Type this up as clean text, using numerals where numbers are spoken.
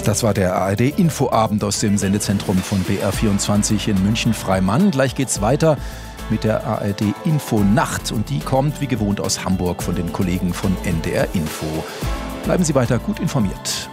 Das war der ARD-Infoabend aus dem Sendezentrum von BR24 in München-Freimann. Gleich geht's weiter mit der ARD-Info-Nacht und die kommt wie gewohnt aus Hamburg von den Kollegen von NDR Info. Bleiben Sie weiter gut informiert.